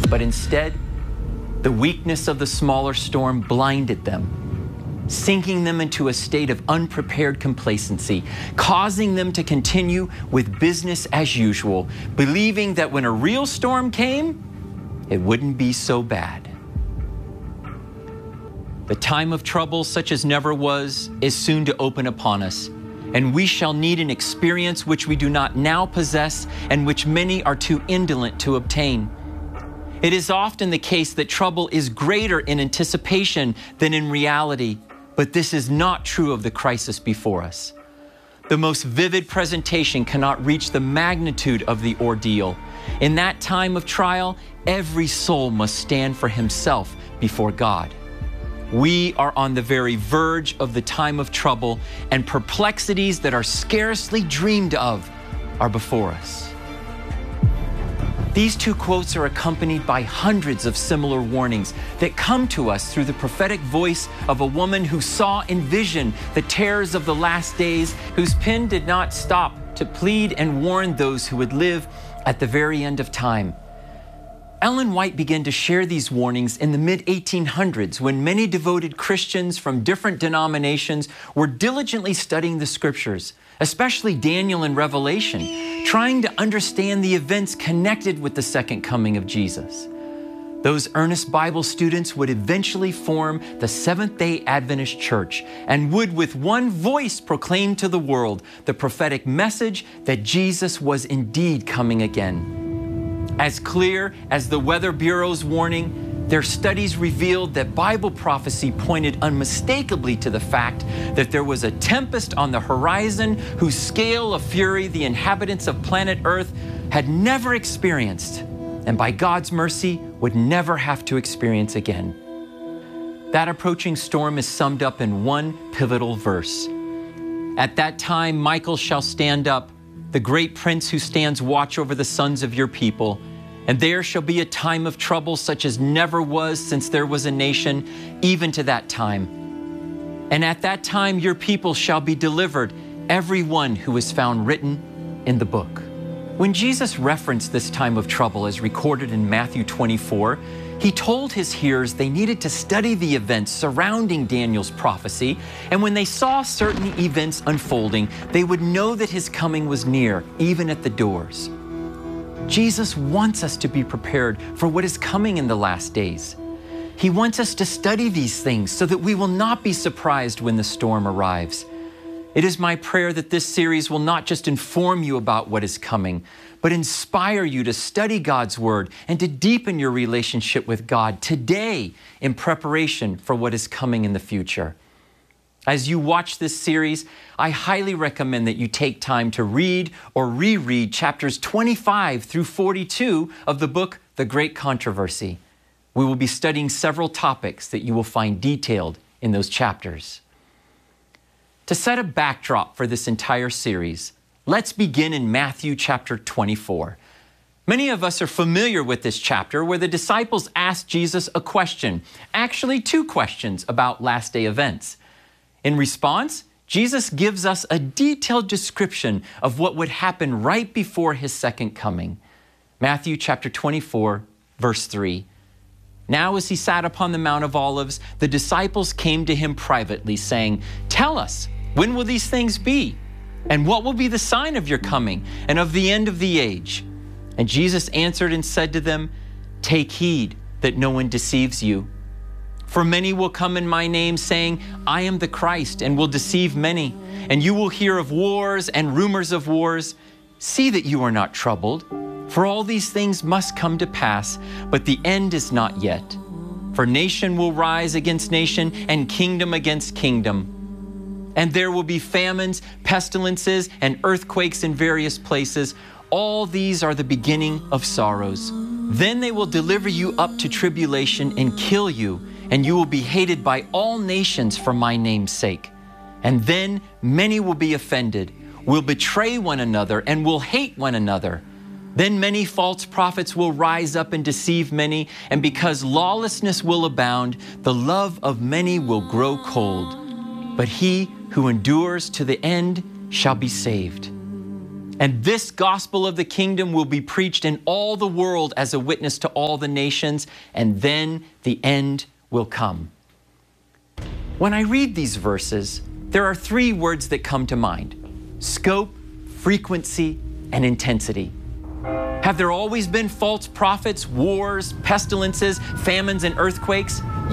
But instead, the weakness of the smaller storm blinded them, sinking them into a state of unprepared complacency, causing them to continue with business as usual, believing that when a real storm came, it wouldn't be so bad. The time of trouble, such as never was, is soon to open upon us, and we shall need an experience which we do not now possess and which many are too indolent to obtain. It is often the case that trouble is greater in anticipation than in reality, but this is not true of the crisis before us. The most vivid presentation cannot reach the magnitude of the ordeal. In that time of trial, every soul must stand for himself before God. We are on the very verge of the time of trouble, and perplexities that are scarcely dreamed of are before us. These two quotes are accompanied by hundreds of similar warnings that come to us through the prophetic voice of a woman who saw in vision the terrors of the last days, whose pen did not stop to plead and warn those who would live at the very end of time. Ellen White began to share these warnings in the mid-1800s when many devoted Christians from different denominations were diligently studying the scriptures, especially Daniel and Revelation, trying to understand the events connected with the second coming of Jesus. Those earnest Bible students would eventually form the Seventh-day Adventist Church and would with one voice proclaim to the world the prophetic message that Jesus was indeed coming again. As clear as the Weather Bureau's warning, their studies revealed that Bible prophecy pointed unmistakably to the fact that there was a tempest on the horizon whose scale of fury the inhabitants of planet Earth had never experienced, and by God's mercy would never have to experience again. That approaching storm is summed up in one pivotal verse. At that time, Michael shall stand up, the great prince who stands watch over the sons of your people, and there shall be a time of trouble such as never was since there was a nation, even to that time. And at that time your people shall be delivered, every one who is found written in the book. When Jesus referenced this time of trouble as recorded in Matthew 24, he told his hearers they needed to study the events surrounding Daniel's prophecy, and when they saw certain events unfolding, they would know that his coming was near, even at the doors. Jesus wants us to be prepared for what is coming in the last days. He wants us to study these things so that we will not be surprised when the storm arrives. It is my prayer that this series will not just inform you about what is coming, but inspire you to study God's Word and to deepen your relationship with God today in preparation for what is coming in the future. As you watch this series, I highly recommend that you take time to read or reread chapters 25 through 42 of the book, The Great Controversy. We will be studying several topics that you will find detailed in those chapters. To set a backdrop for this entire series, let's begin in Matthew chapter 24. Many of us are familiar with this chapter where the disciples asked Jesus a question, actually two questions about last day events. In response, Jesus gives us a detailed description of what would happen right before his second coming. Matthew chapter 24, verse 3. Now as he sat upon the Mount of Olives, the disciples came to him privately, saying, "Tell us, when will these things be? And what will be the sign of your coming and of the end of the age?" And Jesus answered and said to them, "Take heed that no one deceives you. For many will come in my name, saying, 'I am the Christ,' and will deceive many. And you will hear of wars and rumors of wars. See that you are not troubled, for all these things must come to pass, but the end is not yet. For nation will rise against nation, and kingdom against kingdom. And there will be famines, pestilences, and earthquakes in various places. All these are the beginning of sorrows. Then they will deliver you up to tribulation and kill you, and you will be hated by all nations for my name's sake. And then many will be offended, will betray one another, and will hate one another. Then many false prophets will rise up and deceive many, and because lawlessness will abound, the love of many will grow cold. But he who endures to the end shall be saved. And this gospel of the kingdom will be preached in all the world as a witness to all the nations, and then the end will come. When I read these verses, there are three words that come to mind: scope, frequency, and intensity. Have there always been false prophets, wars, pestilences, famines, and earthquakes?